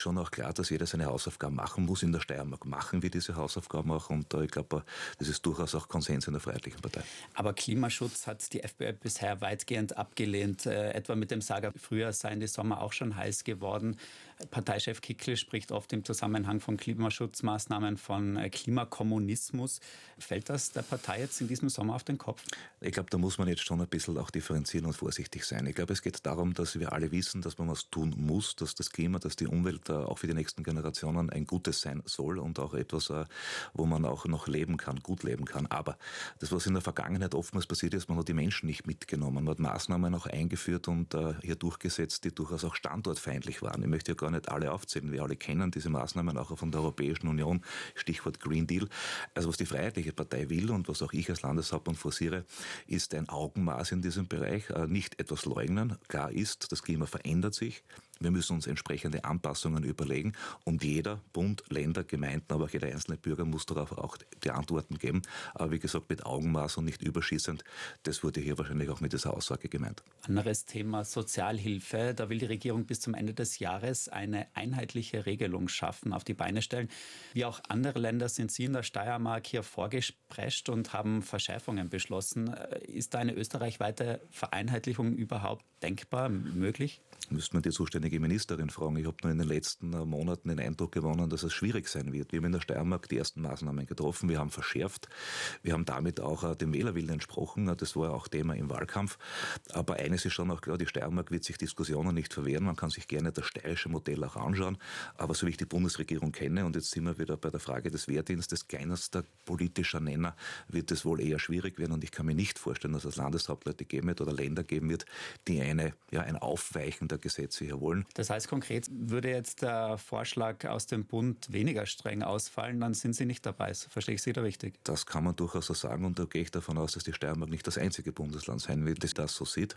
Schon auch klar, dass jeder seine Hausaufgaben machen muss. In der Steiermark machen wir diese Hausaufgaben auch und ich glaube, das ist durchaus auch Konsens in der Freiheitlichen Partei. Aber Klimaschutz hat die FPÖ bisher weitgehend abgelehnt. Etwa mit dem Sager, früher seien die Sommer auch schon heiß geworden. Parteichef Kickl spricht oft im Zusammenhang von Klimaschutzmaßnahmen von Klimakommunismus. Fällt das der Partei jetzt in diesem Sommer auf den Kopf? Ich glaube, da muss man jetzt schon ein bisschen auch differenzieren und vorsichtig sein. Ich glaube, es geht darum, dass wir alle wissen, dass man was tun muss, dass das Klima, dass die Umwelt auch für die nächsten Generationen ein Gutes sein soll und auch etwas, wo man auch noch leben kann, gut leben kann. Aber das, was in der Vergangenheit oftmals passiert ist, man hat die Menschen nicht mitgenommen. Man hat Maßnahmen auch eingeführt und hier durchgesetzt, die durchaus auch standortfeindlich waren. Ich möchte ja gar nicht alle aufzählen. Wir alle kennen diese Maßnahmen auch von der Europäischen Union, Stichwort Green Deal. Also was die Freiheitliche Partei will und was auch ich als Landeshauptmann forciere, ist ein Augenmaß in diesem Bereich, nicht etwas leugnen. Klar ist, das Klima verändert sich. Wir müssen uns entsprechende Anpassungen überlegen und jeder Bund, Länder, Gemeinden, aber auch jeder einzelne Bürger muss darauf auch die Antworten geben. Aber wie gesagt, mit Augenmaß und nicht überschießend. Das wurde hier wahrscheinlich auch mit dieser Aussage gemeint. Anderes Thema Sozialhilfe. Da will die Regierung bis zum Ende des Jahres eine einheitliche Regelung schaffen, auf die Beine stellen. Wie auch andere Länder sind Sie in der Steiermark hier vorgesprescht und haben Verschärfungen beschlossen. Ist da eine österreichweite Vereinheitlichung überhaupt denkbar, möglich? Müsste man die zuständige Ministerin fragen. Ich habe nur in den letzten Monaten den Eindruck gewonnen, dass es schwierig sein wird. Wir haben in der Steiermark die ersten Maßnahmen getroffen. Wir haben verschärft. Wir haben damit auch dem Wählerwillen entsprochen. Das war auch Thema im Wahlkampf. Aber eines ist schon auch klar, die Steiermark wird sich Diskussionen nicht verwehren. Man kann sich gerne das steirische Modell auch anschauen. Aber so wie ich die Bundesregierung kenne, und jetzt sind wir wieder bei der Frage des Wehrdienstes, kleinster politischer Nenner, wird es wohl eher schwierig werden. Und ich kann mir nicht vorstellen, dass es Landeshauptleute geben wird oder Länder geben wird, die ein Aufweichen der Gesetze hier wollen. Das heißt konkret, würde jetzt der Vorschlag aus dem Bund weniger streng ausfallen, dann sind Sie nicht dabei. Verstehe ich Sie da richtig? Das kann man durchaus so sagen und da gehe ich davon aus, dass die Steiermark nicht das einzige Bundesland sein wird, das das so sieht.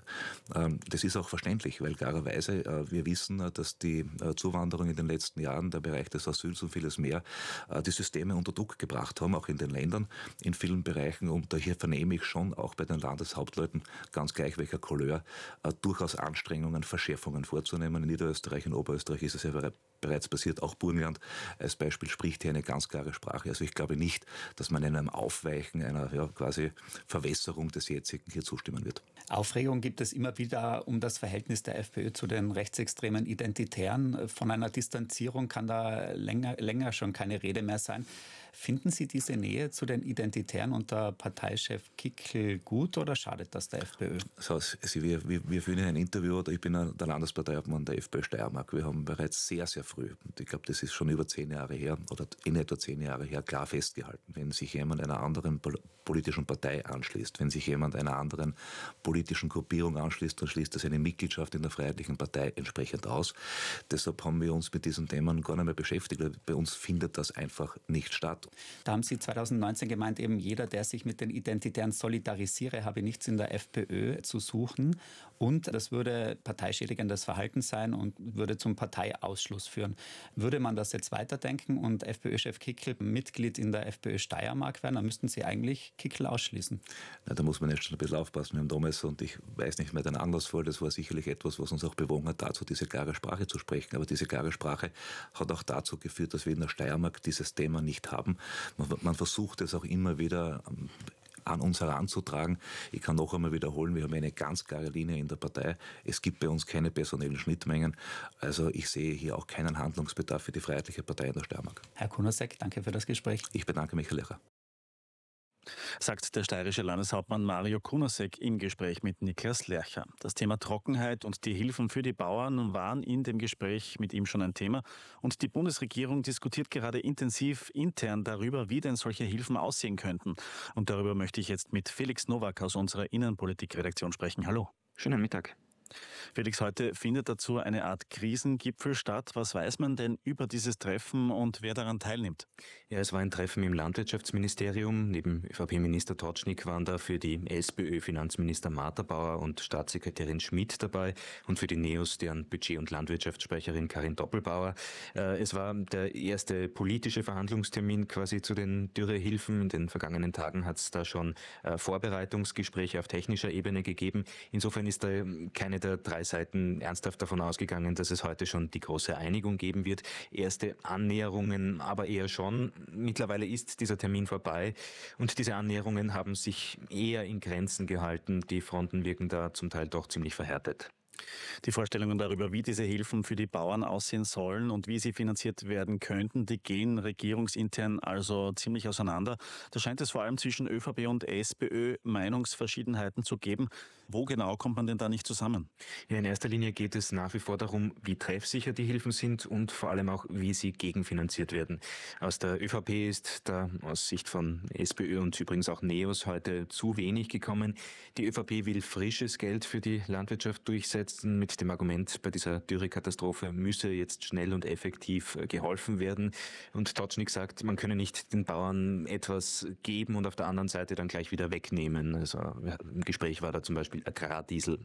Das ist auch verständlich, weil klarerweise wir wissen, dass die Zuwanderung in den letzten Jahren, der Bereich des Asyls und vieles mehr, die Systeme unter Druck gebracht haben, auch in den Ländern, in vielen Bereichen. Und hier vernehme ich schon auch bei den Landeshauptleuten, ganz gleich welcher Couleur, durchaus Anstrengungen, Verschärfungen vorzunehmen. In Niederösterreich, in Oberösterreich ist es ja bereits passiert, auch Burgenland als Beispiel spricht hier eine ganz klare Sprache. Also ich glaube nicht, dass man einem Aufweichen, einer quasi Verwässerung des jetzigen hier zustimmen wird. Aufregung gibt es immer wieder um das Verhältnis der FPÖ zu den rechtsextremen Identitären. Von einer Distanzierung kann da länger schon keine Rede mehr sein. Finden Sie diese Nähe zu den Identitären unter Parteichef Kickl gut oder schadet das der FPÖ? Wir führen ein Interview, oder ich bin der Landesparteiobmann der FPÖ Steiermark. Wir haben bereits sehr, sehr früh, und ich glaube, das ist schon über 10 Jahre her oder in etwa 10 Jahre her, klar festgehalten, wenn sich jemand einer anderen politischen Partei anschließt, wenn sich jemand einer anderen politischen Gruppierung anschließt, dann schließt er seine Mitgliedschaft in der Freiheitlichen Partei entsprechend aus. Deshalb haben wir uns mit diesen Themen gar nicht mehr beschäftigt, weil bei uns findet das einfach nicht statt. Da haben Sie 2019 gemeint, eben jeder, der sich mit den Identitären solidarisiere, habe nichts in der FPÖ zu suchen. Und das würde parteischädigendes Verhalten sein und würde zum Parteiausschluss führen. Würde man das jetzt weiterdenken und FPÖ-Chef Kickl Mitglied in der FPÖ Steiermark werden, dann müssten Sie eigentlich Kickl ausschließen. Na, da muss man jetzt schon ein bisschen aufpassen. Wir haben damals, und ich weiß nicht mehr den Anlassfall, das war sicherlich etwas, was uns auch bewogen hat, dazu diese klare Sprache zu sprechen. Aber diese klare Sprache hat auch dazu geführt, dass wir in der Steiermark dieses Thema nicht haben. Man versucht es auch immer wieder an uns heranzutragen. Ich kann noch einmal wiederholen, wir haben eine ganz klare Linie in der Partei. Es gibt bei uns keine personellen Schnittmengen. Also ich sehe hier auch keinen Handlungsbedarf für die Freiheitliche Partei in der Steiermark. Herr Kunasek, danke für das Gespräch. Ich bedanke mich, Herr Lehrer. Sagt der steirische Landeshauptmann Mario Kunasek im Gespräch mit Niklas Lercher. Das Thema Trockenheit und die Hilfen für die Bauern waren in dem Gespräch mit ihm schon ein Thema. Und die Bundesregierung diskutiert gerade intensiv intern darüber, wie denn solche Hilfen aussehen könnten. Und darüber möchte ich jetzt mit Felix Nowak aus unserer Innenpolitik-Redaktion sprechen. Hallo. Schönen Mittag. Felix, heute findet dazu eine Art Krisengipfel statt. Was weiß man denn über dieses Treffen und wer daran teilnimmt? Ja, es war ein Treffen im Landwirtschaftsministerium. Neben ÖVP-Minister Totschnig waren da für die SPÖ Finanzminister Martha-Bauer und Staatssekretärin Schmidt dabei und für die NEOS deren Budget- und Landwirtschaftssprecherin Karin Doppelbauer. Es war der erste politische Verhandlungstermin quasi zu den Dürrehilfen. In den vergangenen Tagen hat es da schon Vorbereitungsgespräche auf technischer Ebene gegeben. Insofern ist da keine keine der 3 Seiten ernsthaft davon ausgegangen, dass es heute schon die große Einigung geben wird. Erste Annäherungen aber eher schon. Mittlerweile ist dieser Termin vorbei und diese Annäherungen haben sich eher in Grenzen gehalten. Die Fronten wirken da zum Teil doch ziemlich verhärtet. Die Vorstellungen darüber, wie diese Hilfen für die Bauern aussehen sollen und wie sie finanziert werden könnten, die gehen regierungsintern also ziemlich auseinander. Da scheint es vor allem zwischen ÖVP und SPÖ Meinungsverschiedenheiten zu geben. Wo genau kommt man denn da nicht zusammen? Ja, in erster Linie geht es nach wie vor darum, wie treffsicher die Hilfen sind und vor allem auch, wie sie gegenfinanziert werden. Aus der ÖVP ist da aus Sicht von SPÖ und übrigens auch NEOS heute zu wenig gekommen. Die ÖVP will frisches Geld für die Landwirtschaft durchsetzen, mit dem Argument, bei dieser Dürrekatastrophe müsse jetzt schnell und effektiv geholfen werden. Und Totschnig sagt, man könne nicht den Bauern etwas geben und auf der anderen Seite dann gleich wieder wegnehmen. Also im Gespräch war da zum Beispiel Agrardiesel.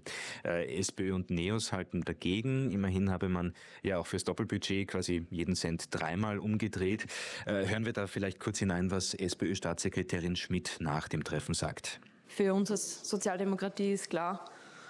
SPÖ und NEOS halten dagegen. Immerhin habe man ja auch fürs Doppelbudget quasi jeden Cent 3-mal umgedreht. Hören wir da vielleicht kurz hinein, was SPÖ-Staatssekretärin Schmidt nach dem Treffen sagt. Für uns als Sozialdemokratie ist klar,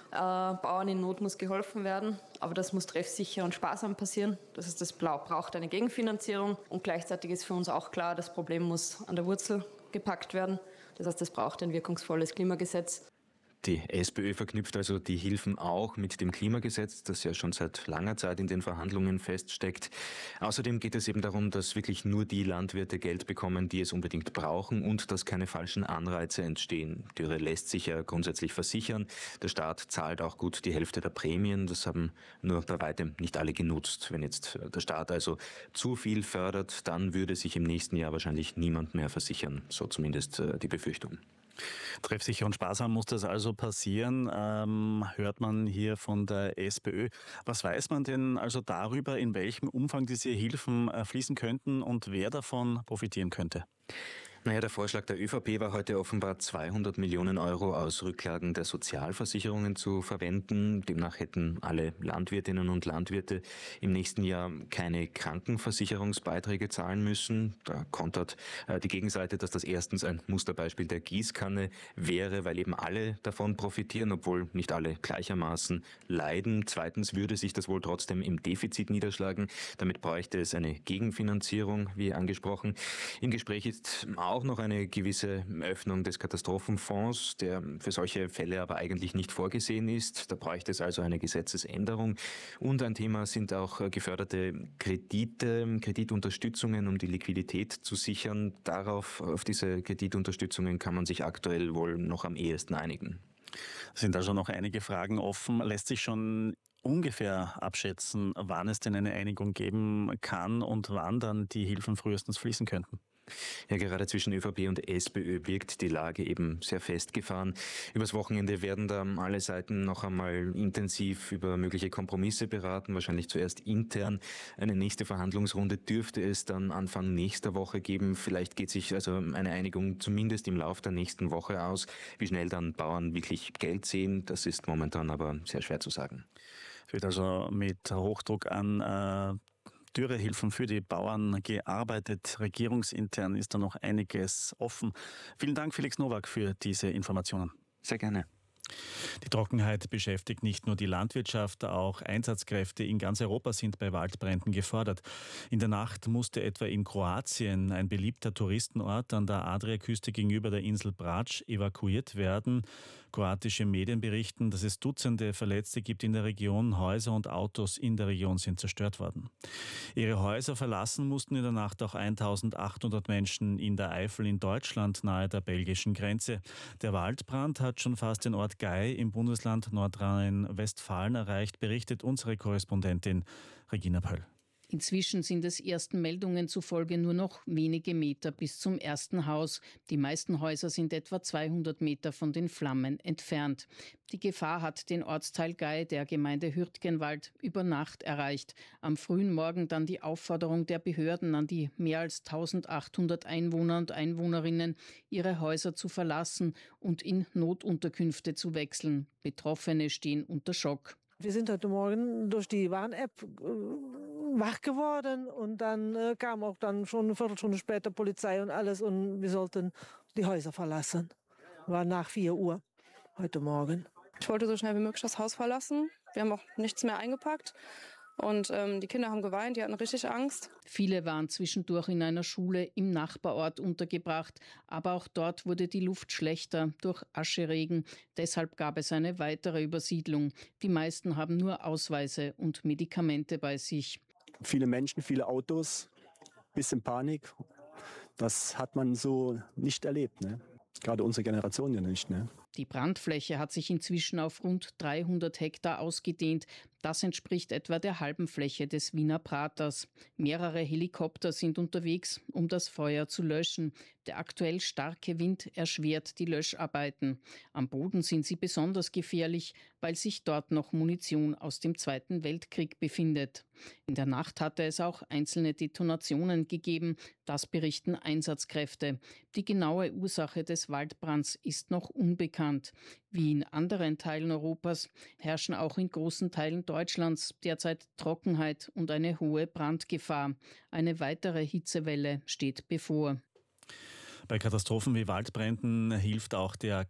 Bauern in Not muss geholfen werden, aber das muss treffsicher und sparsam passieren. Das heißt, das braucht eine Gegenfinanzierung und gleichzeitig ist für uns auch klar, das Problem muss an der Wurzel gepackt werden. Das heißt, es braucht ein wirkungsvolles Klimagesetz. Die SPÖ verknüpft also die Hilfen auch mit dem Klimagesetz, das ja schon seit langer Zeit in den Verhandlungen feststeckt. Außerdem geht es eben darum, dass wirklich nur die Landwirte Geld bekommen, die es unbedingt brauchen und dass keine falschen Anreize entstehen. Dürre lässt sich ja grundsätzlich versichern. Der Staat zahlt auch gut die Hälfte der Prämien. Das haben nur bei weitem nicht alle genutzt. Wenn jetzt der Staat also zu viel fördert, dann würde sich im nächsten Jahr wahrscheinlich niemand mehr versichern. So zumindest die Befürchtung. Treffsicher und sparsam muss das also passieren, hört man hier von der SPÖ. Was weiß man denn also darüber, in welchem Umfang diese Hilfen fließen könnten und wer davon profitieren könnte? Naja, der Vorschlag der ÖVP war heute offenbar 200 Millionen Euro aus Rücklagen der Sozialversicherungen zu verwenden. Demnach hätten alle Landwirtinnen und Landwirte im nächsten Jahr keine Krankenversicherungsbeiträge zahlen müssen. Da kontert die Gegenseite, dass das erstens ein Musterbeispiel der Gießkanne wäre, weil eben alle davon profitieren, obwohl nicht alle gleichermaßen leiden. Zweitens würde sich das wohl trotzdem im Defizit niederschlagen. Damit bräuchte es eine Gegenfinanzierung, wie angesprochen. Im Gespräch ist auch noch eine gewisse Öffnung des Katastrophenfonds, der für solche Fälle aber eigentlich nicht vorgesehen ist. Da bräuchte es also eine Gesetzesänderung. Und ein Thema sind auch geförderte Kredite, Kreditunterstützungen, um die Liquidität zu sichern. Auf diese Kreditunterstützungen kann man sich aktuell wohl noch am ehesten einigen. Es sind also noch einige Fragen offen. Lässt sich schon ungefähr abschätzen, wann es denn eine Einigung geben kann und wann dann die Hilfen frühestens fließen könnten? Ja, gerade zwischen ÖVP und SPÖ wirkt die Lage eben sehr festgefahren. Übers Wochenende werden da alle Seiten noch einmal intensiv über mögliche Kompromisse beraten, wahrscheinlich zuerst intern. Eine nächste Verhandlungsrunde dürfte es dann Anfang nächster Woche geben. Vielleicht geht sich also eine Einigung zumindest im Lauf der nächsten Woche aus. Wie schnell dann Bauern wirklich Geld sehen, das ist momentan aber sehr schwer zu sagen. Es wird also mit Hochdruck an Dürrehilfen für die Bauern gearbeitet. Regierungsintern ist da noch einiges offen. Vielen Dank, Felix Nowak, für diese Informationen. Sehr gerne. Die Trockenheit beschäftigt nicht nur die Landwirtschaft, auch Einsatzkräfte in ganz Europa sind bei Waldbränden gefordert. In der Nacht musste etwa in Kroatien ein beliebter Touristenort an der Adriaküste gegenüber der Insel Brač evakuiert werden. Kroatische Medien berichten, dass es Dutzende Verletzte gibt in der Region. Häuser und Autos in der Region sind zerstört worden. Ihre Häuser verlassen mussten in der Nacht auch 1800 Menschen in der Eifel in Deutschland nahe der belgischen Grenze. Der Waldbrand hat schon fast den Ort Gei im Bundesland Nordrhein-Westfalen erreicht, berichtet unsere Korrespondentin Regina Pöll. Inzwischen sind es ersten Meldungen zufolge nur noch wenige Meter bis zum ersten Haus. Die meisten Häuser sind etwa 200 Meter von den Flammen entfernt. Die Gefahr hat den Ortsteil Gei der Gemeinde Hürtgenwald über Nacht erreicht. Am frühen Morgen dann die Aufforderung der Behörden an die mehr als 1800 Einwohner und Einwohnerinnen, ihre Häuser zu verlassen und in Notunterkünfte zu wechseln. Betroffene stehen unter Schock. Wir sind heute Morgen durch die Warn-App wach geworden und dann kam auch dann schon eine Viertelstunde später Polizei und alles und wir sollten die Häuser verlassen. War nach 4 Uhr heute Morgen. Ich wollte so schnell wie möglich das Haus verlassen. Wir haben auch nichts mehr eingepackt. Und die Kinder haben geweint, die hatten richtig Angst. Viele waren zwischendurch in einer Schule im Nachbarort untergebracht, aber auch dort wurde die Luft schlechter durch Ascheregen. Deshalb gab es eine weitere Übersiedlung. Die meisten haben nur Ausweise und Medikamente bei sich. Viele Menschen, viele Autos, bisschen Panik. Das hat man so nicht erlebt, ne? Gerade unsere Generation ja nicht, ne? Die Brandfläche hat sich inzwischen auf rund 300 Hektar ausgedehnt. Das entspricht etwa der halben Fläche des Wiener Praters. Mehrere Helikopter sind unterwegs, um das Feuer zu löschen. Der aktuell starke Wind erschwert die Löscharbeiten. Am Boden sind sie besonders gefährlich, weil sich dort noch Munition aus dem Zweiten Weltkrieg befindet. In der Nacht hatte es auch einzelne Detonationen gegeben. Das berichten Einsatzkräfte. Die genaue Ursache des Waldbrands ist noch unbekannt. Wie in anderen Teilen Europas herrschen auch in großen Teilen Deutschlands derzeit Trockenheit und eine hohe Brandgefahr. Eine weitere Hitzewelle steht bevor. Bei Katastrophen wie Waldbränden hilft auch der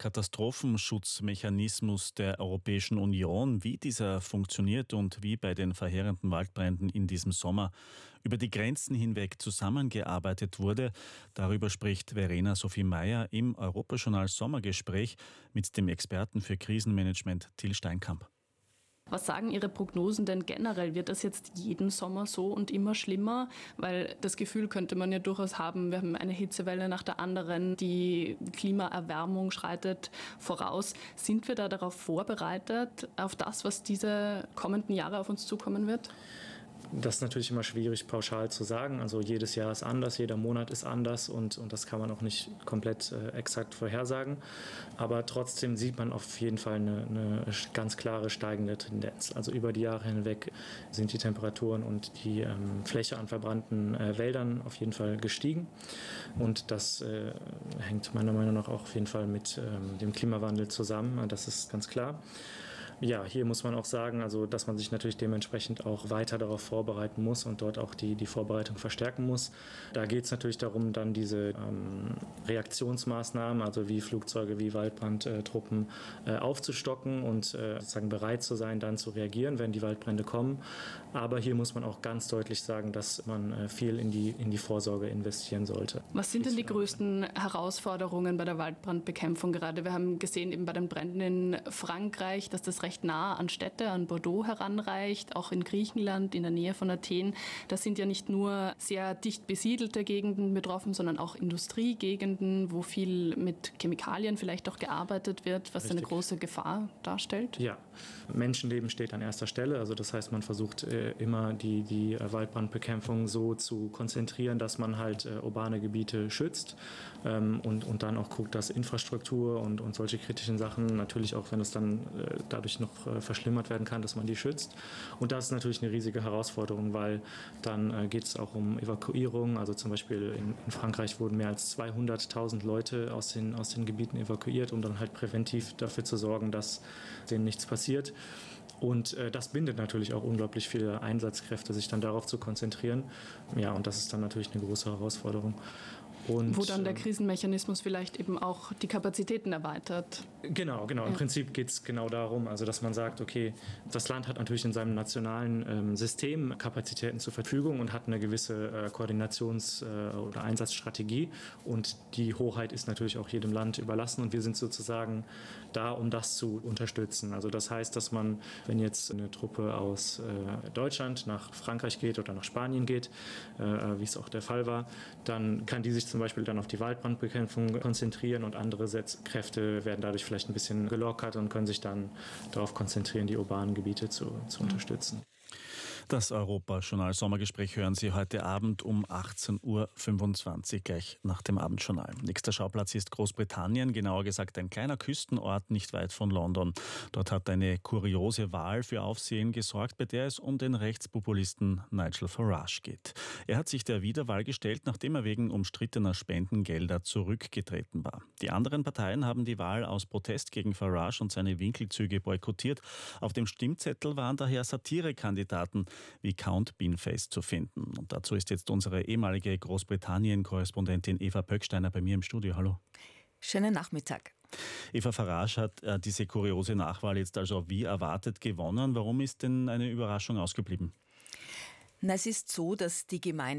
Katastrophenschutzmechanismus der Europäischen Union. Wie dieser funktioniert und wie bei den verheerenden Waldbränden in diesem Sommer über die Grenzen hinweg zusammengearbeitet wurde, darüber spricht Verena Sophie Meyer im Europajournal Sommergespräch mit dem Experten für Krisenmanagement Till Steinkamp. Was sagen Ihre Prognosen denn generell? Wird das jetzt jeden Sommer so und immer schlimmer? Weil das Gefühl könnte man ja durchaus haben, wir haben eine Hitzewelle nach der anderen, die Klimaerwärmung schreitet voraus. Sind wir da darauf vorbereitet, auf das, was diese kommenden Jahre auf uns zukommen wird? Das ist natürlich immer schwierig pauschal zu sagen. Also jedes Jahr ist anders, jeder Monat ist anders und das kann man auch nicht komplett exakt vorhersagen. Aber trotzdem sieht man auf jeden Fall eine ganz klare steigende Tendenz. Also über die Jahre hinweg sind die Temperaturen und die Fläche an verbrannten Wäldern auf jeden Fall gestiegen. Und das hängt meiner Meinung nach auch auf jeden Fall mit dem Klimawandel zusammen. Das ist ganz klar. Ja, hier muss man auch sagen, also dass man sich natürlich dementsprechend auch weiter darauf vorbereiten muss und dort auch die Vorbereitung verstärken muss. Da geht es natürlich darum, dann diese Reaktionsmaßnahmen, also wie Flugzeuge, wie Waldbrandtruppen aufzustocken und sozusagen bereit zu sein, dann zu reagieren, wenn die Waldbrände kommen. Aber hier muss man auch ganz deutlich sagen, dass man viel in die Vorsorge investieren sollte. Was sind denn die größten Herausforderungen bei der Waldbrandbekämpfung gerade? Wir haben gesehen eben bei den Bränden in Frankreich, dass das recht nah an Städte, an Bordeaux heranreicht, auch in Griechenland, in der Nähe von Athen. Das sind ja nicht nur sehr dicht besiedelte Gegenden betroffen, sondern auch Industriegegenden, wo viel mit Chemikalien vielleicht auch gearbeitet wird, was eine große Gefahr darstellt. Ja, Menschenleben steht an erster Stelle. Also das heißt, man versucht immer die Waldbrandbekämpfung so zu konzentrieren, dass man halt urbane Gebiete schützt und dann auch guckt, dass Infrastruktur und solche kritischen Sachen, natürlich auch wenn es dann dadurch noch verschlimmert werden kann, dass man die schützt. Und das ist natürlich eine riesige Herausforderung, weil dann geht es auch um Evakuierung. Also zum Beispiel in Frankreich wurden mehr als 200.000 Leute aus den Gebieten evakuiert, um dann halt präventiv dafür zu sorgen, dass denen nichts passiert. Und das bindet natürlich auch unglaublich viele Einsatzkräfte, sich dann darauf zu konzentrieren. Ja, und das ist dann natürlich eine große Herausforderung. Und, wo dann der Krisenmechanismus vielleicht eben auch die Kapazitäten erweitert. Genau. Ja. Im Prinzip geht es genau darum, also dass man sagt, okay, das Land hat natürlich in seinem nationalen System Kapazitäten zur Verfügung und hat eine gewisse Koordinations- oder Einsatzstrategie. Und die Hoheit ist natürlich auch jedem Land überlassen und wir sind sozusagen da, um das zu unterstützen. Also das heißt, dass man, wenn jetzt eine Truppe aus Deutschland nach Frankreich geht oder nach Spanien geht, wie es auch der Fall war, dann kann die sich zum Beispiel dann auf die Waldbrandbekämpfung konzentrieren und andere Kräfte werden dadurch vielleicht ein bisschen gelockert und können sich dann darauf konzentrieren, die urbanen Gebiete zu unterstützen. Das Europajournal Sommergespräch hören Sie heute Abend um 18.25 Uhr, gleich nach dem Abendjournal. Nächster Schauplatz ist Großbritannien, genauer gesagt ein kleiner Küstenort nicht weit von London. Dort hat eine kuriose Wahl für Aufsehen gesorgt, bei der es um den Rechtspopulisten Nigel Farage geht. Er hat sich der Wiederwahl gestellt, nachdem er wegen umstrittener Spendengelder zurückgetreten war. Die anderen Parteien haben die Wahl aus Protest gegen Farage und seine Winkelzüge boykottiert. Auf dem Stimmzettel waren daher Satirekandidaten wie Count Beanface zu finden. Und dazu ist jetzt unsere ehemalige Großbritannien-Korrespondentin Eva Pöcksteiner bei mir im Studio. Hallo. Schönen Nachmittag. Eva Farage hat diese kuriose Nachwahl jetzt also wie erwartet gewonnen. Warum ist denn eine Überraschung ausgeblieben? Na, es ist so, dass die Gemeinde